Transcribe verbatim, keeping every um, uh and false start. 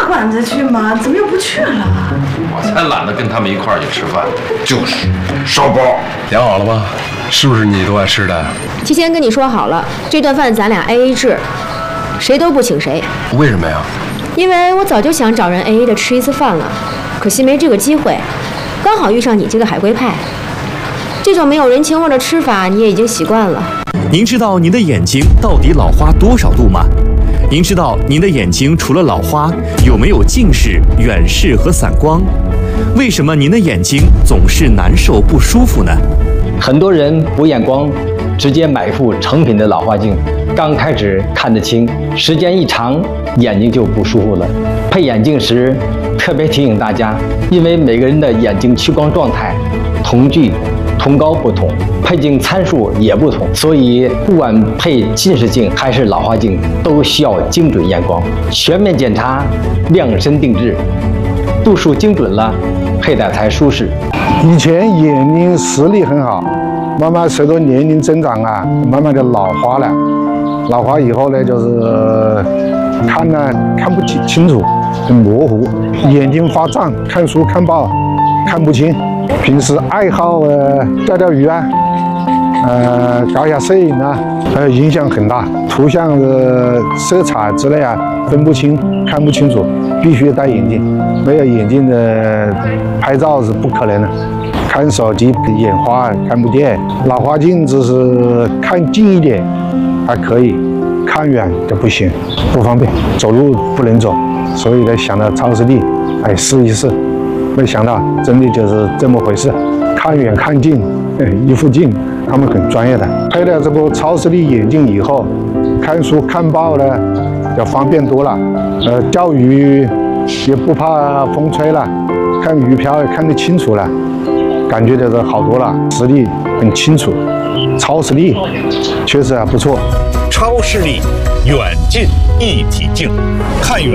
管着去吗？怎么又不去了？ 我才懒得跟他们一块儿去吃饭。 就是烧包， 量好了吗？是不是你都爱吃的？ 提前跟你说好了，这顿饭咱俩 A A 制，谁都不请谁。 为什么呀？ 因为我早就想找人 A A 的吃一次饭了，可惜没这个机会，刚好遇上你这个海归派。这种没有人情味的吃法，你也已经习惯了。 您知道您的眼睛到底老花多少度吗？您知道您的眼睛除了老花，有没有近视、远视和散光？为什么您的眼睛总是难受不舒服呢？ 很多人补眼光，直接买副成品的老花镜，刚开始看得清，时间一长，眼睛就不舒服了。配眼镜时，特别提醒大家，因为每个人的眼睛屈光状态、瞳距、瞳高不同，配镜参数也不同，所以不管配近视镜还是老花镜，都需要精准验光，全面检查，量身定制，度数精准了，佩戴才舒适。 以前眼睛视力很好，慢慢随着年龄增长啊，慢慢的老花了。老花以后呢，就是看呢看不清清楚，很模糊，眼睛发胀，看书看报看不清。平时爱好呃钓钓鱼啊，呃搞一下摄影啊，呃影响很大。图像的色彩之类啊分不清，看不清楚，必须戴眼镜。没有眼镜的拍照是不可能的。看手机眼花看不见，老花镜只是看近一点还可以，看远就不行，不方便，走路不能走。所以呢，想到超视力，哎试一试。没想到真的就是这么回事，看远看近，一副镜，他们很专业的。配了这个超视力眼镜以后，看书看报呢要方便多了，呃，钓鱼也不怕风吹了，看鱼漂也看得清楚了，感觉就是好多了，视力很清楚。超视力确实还不错。 超视力远近一体镜，看远